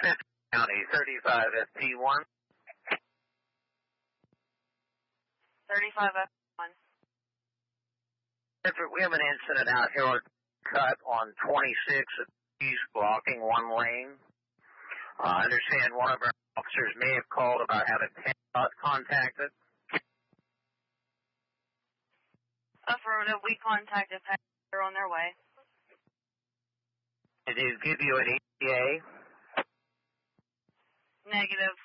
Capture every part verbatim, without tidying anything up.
County, thirty-five F P one. thirty-five F P one. We have an incident out here at Cut on twenty-six. He's blocking one lane. Uh, I understand one of our officers may have called about having PennDOT contacted. Affirmative, we contacted PennDOT. They're on their way. Did they give you an E T A? Negative.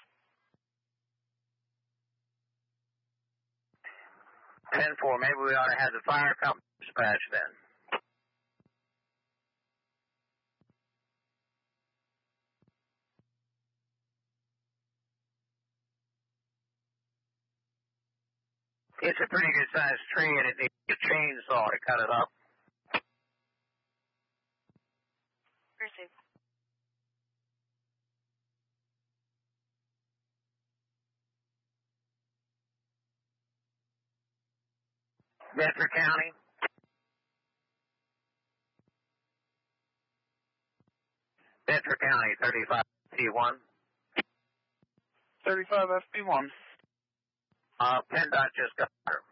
ten four, maybe we ought to have the fire company dispatch then. It's a pretty good sized tree and it needs a chainsaw to cut it up. Received. Bedford County. Bedford County, thirty-five F P one. thirty-five F P one. Uh, PennDOT just got her.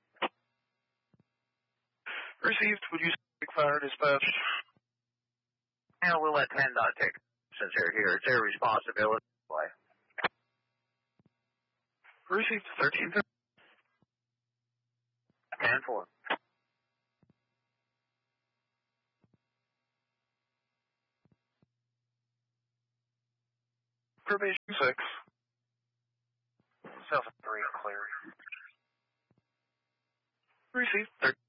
Received. Would you speak fire dispatched? Yeah, we'll let PennDOT take it since they're here. It's their responsibility. Received. thirteen ten four. Probation six. Self three clear. Received. thirteen